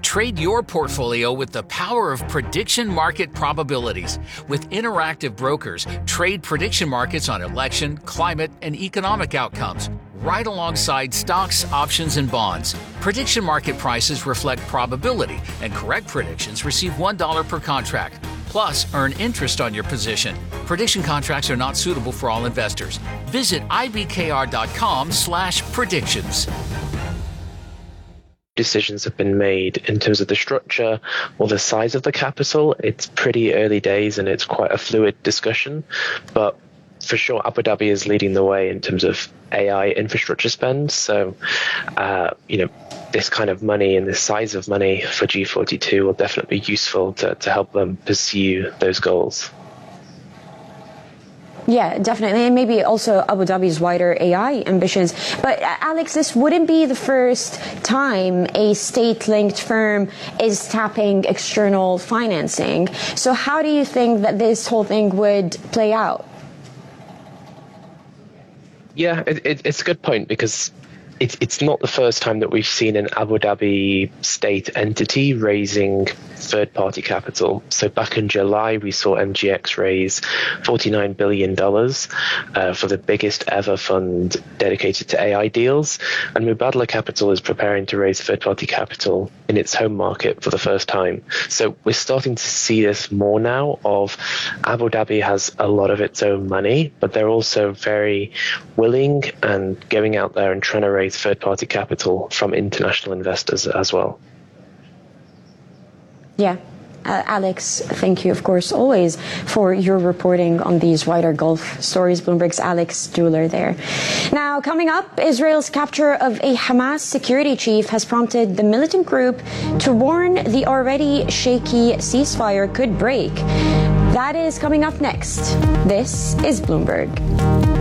Trade your portfolio with the power of prediction market probabilities. With interactive brokers, trade prediction markets on election, climate, and economic outcomes, right alongside stocks, options, and bonds. Prediction market prices reflect probability, and correct predictions receive $1 per contract. Plus, earn interest on your position. Prediction contracts are not suitable for all investors. Visit ibkr.com/predictions. Decisions have been made in terms of the structure or the size of the capital. It's pretty early days and it's quite a fluid discussion, but for sure Abu Dhabi is leading the way in terms of AI infrastructure spend. So, this kind of money and this size of money for G42 will definitely be useful to help them pursue those goals. Yeah, definitely. And maybe also Abu Dhabi's wider AI ambitions. But Alex, this wouldn't be the first time a state-linked firm is tapping external financing. So how do you think that this whole thing would play out? Yeah, it's a good point because it's not the first time that we've seen an Abu Dhabi state entity raising third-party capital. So back in July, we saw MGX raise $49 billion for the biggest ever fund dedicated to AI deals. And Mubadala Capital is preparing to raise third-party capital in its home market for the first time. So we're starting to see this more now of Abu Dhabi has a lot of its own money, but they're also very willing and going out there and trying to raise third-party capital from international investors as well. Yeah. Alex, thank you, of course, always for your reporting on these wider Gulf stories. Bloomberg's Alex Dueller there. Now, coming up, Israel's capture of a Hamas security chief has prompted the militant group to warn the already shaky ceasefire could break. That is coming up next. This is Bloomberg.